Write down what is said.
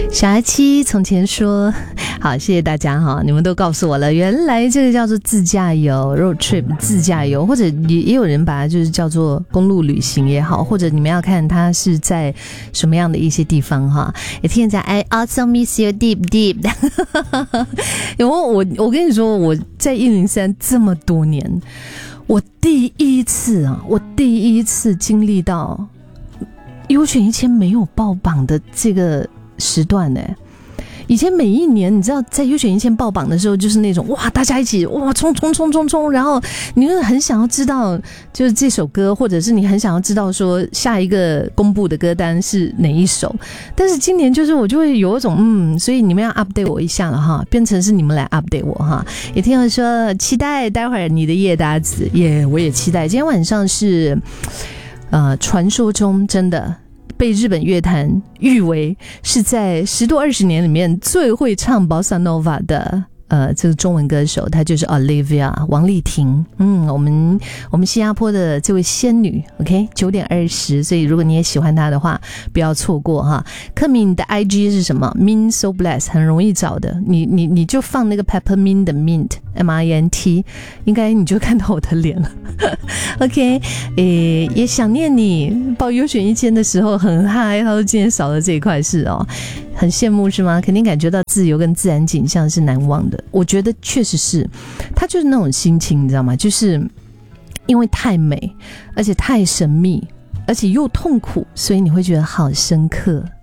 小阿七从前说，好，谢谢大家哈，你们都告诉我了，原来这个叫做自驾游 road trip 自驾游，或者也有人把它就是叫做公路旅行也好，或者你们要看它是在什么样的一些地方哈。也听人家 I also miss you deep deep 有没有我跟你说，我在103这么多年，我第一次经历到优选1000没有爆榜的这个时段呢。以前每一年你知道在优选1000爆榜的时候，就是那种哇大家一起哇冲，然后你就很想要知道就是这首歌，或者是你很想要知道说下一个公布的歌单是哪一首。但是今年就是我就会有一种所以你们要 update 我一下了哈，变成是你们来 update 我哈。也听我说期待待会儿你的夜搭子耶，我也期待。今天晚上是传说中真的被日本乐坛誉为是在10多20年里面最会唱 Bossa Nova 的这个中文歌手，她就是 Olivia 王丽婷。我们新加坡的这位仙女 OK 9点20，所以如果你也喜欢她的话不要错过哈。克敏的 IG 是什么 Min So Bless， 很容易找的，你就放那个 Peppermint 的 Mint MINT， 应该你就看到我的脸了OK 也想念你报优选1000的时候很嗨，他说今天少了这一块是哦，很羡慕是吗？肯定感觉到自由跟自然景象是难忘的。我觉得确实是，他就是那种心情你知道吗，就是因为太美而且太神秘而且又痛苦，所以你会觉得好深刻